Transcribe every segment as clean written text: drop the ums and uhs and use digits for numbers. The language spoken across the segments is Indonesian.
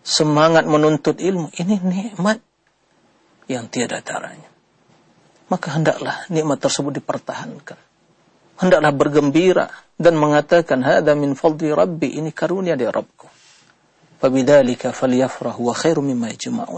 semangat menuntut ilmu, ini nikmat yang tiada taranya. Maka hendaklah nikmat tersebut dipertahankan. Hendaklah bergembira dan mengatakan, hadza min fadli rabbi, ini karunia dari Rabbku. Fabidzalika falyafrahu wa khairu mimma yajma'un.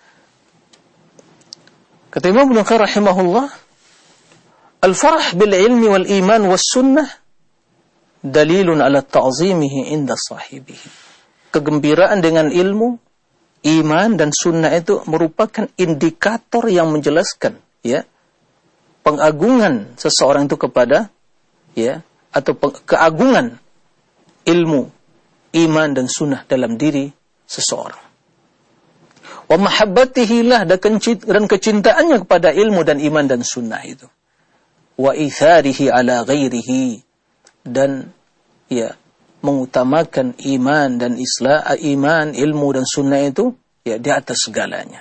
Kata Imam Ibnu Qayyim rahimahullah, al-farah bil ilmi wal iman was sunnah dalilun ala ta'zimihi inda sahibihi. Kegembiraan dengan ilmu, iman dan sunnah itu merupakan indikator yang menjelaskan, ya, pengagungan seseorang itu kepada, ya, atau keagungan ilmu, iman dan sunnah dalam diri seseorang. Wa mahabbatihi lah, dan kecintaannya kepada ilmu dan iman dan sunnah itu. Wa itharihi ala ghairihi, dan ya mengutamakan iman dan iman, ilmu dan sunnah itu ya di atas segalanya.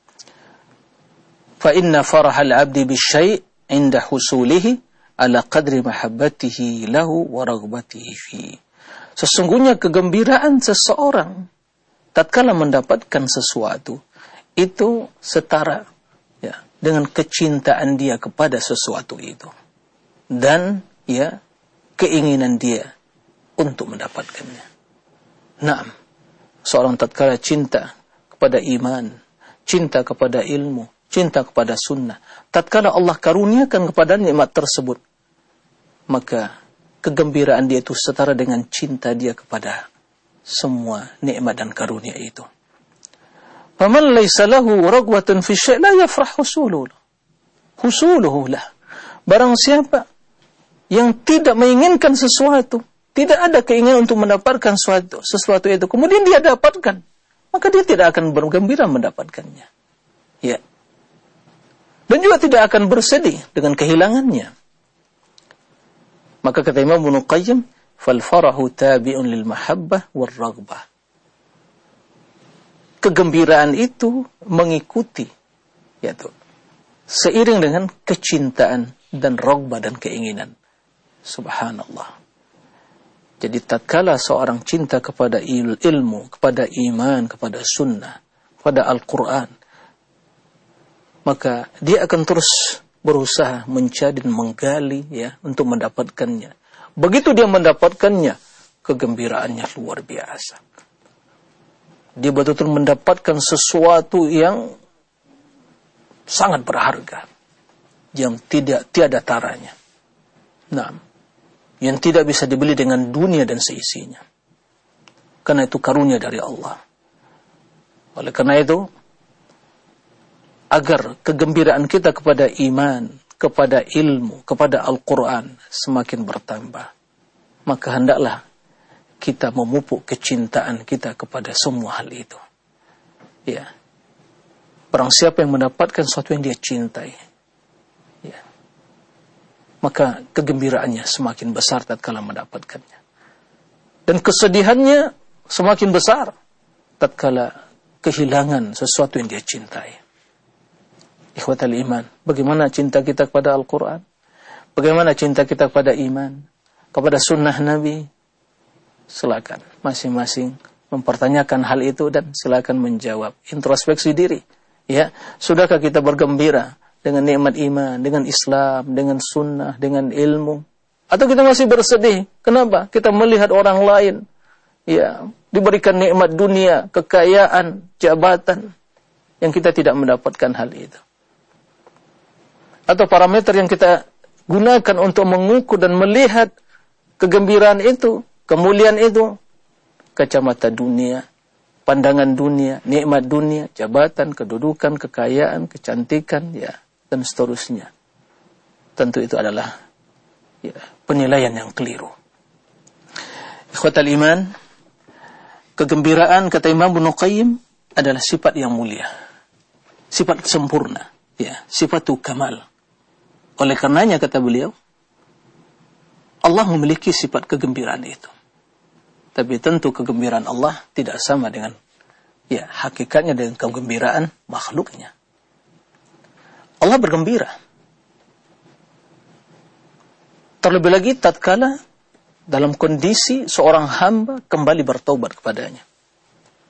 Fa inna farahal abdi bisyai' inda husulihi ala qadri mahabbatihi lahu wa raghbatihi fi. Sesungguhnya kegembiraan seseorang tatkala mendapatkan sesuatu itu setara, ya, dengan kecintaan dia kepada sesuatu itu dan ya keinginan dia untuk mendapatkannya. Naam, seorang tatkala cinta kepada iman, cinta kepada ilmu, cinta kepada sunnah, tatkala Allah karuniakan kepada nikmat tersebut, maka kegembiraan dia itu setara dengan cinta dia kepada semua nikmat dan karunia itu. Faman laysa lahu raghwatun fi syai' la yafrah husuluhu lah. Barang siapa yang tidak menginginkan sesuatu, tidak ada keinginan untuk mendapatkan sesuatu itu, kemudian dia dapatkan, maka dia tidak akan bergembira mendapatkannya. Ya. Dan juga tidak akan bersedih dengan kehilangannya. Maka kata Imam Ibnu Qayyim, fal farahu tabi'un lil mahabbah war raghbah. Kegembiraan itu mengikuti, yaitu seiring dengan kecintaan dan raghbah dan keinginan. Subhanallah. Jadi tatkala seorang cinta kepada ilmu, kepada iman, kepada sunnah, kepada Al-Quran, maka dia akan terus berusaha mencari dan menggali, ya, untuk mendapatkannya. Begitu dia mendapatkannya, kegembiraannya luar biasa. Dia betul-betul mendapatkan sesuatu yang sangat berharga, yang tiada taranya. Nah, yang tidak bisa dibeli dengan dunia dan seisinya. Karena itu karunia dari Allah. Oleh karena itu, agar kegembiraan kita kepada iman, kepada ilmu, kepada Al-Quran semakin bertambah, maka hendaklah kita memupuk kecintaan kita kepada semua hal itu. Ya. Barang siapa yang mendapatkan sesuatu yang dia cintai, ya, maka kegembiraannya semakin besar tatkala mendapatkannya. Dan kesedihannya semakin besar tatkala kehilangan sesuatu yang dia cintai. Ikhwatal iman, bagaimana cinta kita kepada Al-Quran? Bagaimana cinta kita kepada iman? Kepada sunnah Nabi? Silakan masing-masing mempertanyakan hal itu dan silakan menjawab. Introspeksi diri. Ya, sudahkah kita bergembira dengan nikmat iman, dengan Islam, dengan sunnah, dengan ilmu? Atau kita masih bersedih? Kenapa? Kita melihat orang lain, ya, diberikan nikmat dunia, kekayaan, jabatan, yang kita tidak mendapatkan hal itu. Atau parameter yang kita gunakan untuk mengukur dan melihat kegembiraan itu, kemuliaan itu, kacamata dunia, pandangan dunia, nikmat dunia, jabatan, kedudukan, kekayaan, kecantikan, ya, dan seterusnya. Tentu itu adalah, ya, penilaian yang keliru. Ikhwatal iman, kegembiraan kata Imam Ibnu Qayyim adalah sifat yang mulia, sifat sempurna, ya, sifatu kamal. Oleh karenanya kata beliau, Allah memiliki sifat kegembiraan itu. Tapi tentu kegembiraan Allah tidak sama dengan, ya, hakikatnya dengan kegembiraan makhluknya. Allah bergembira. Terlebih lagi tatkala dalam kondisi seorang hamba kembali bertaubat kepadanya.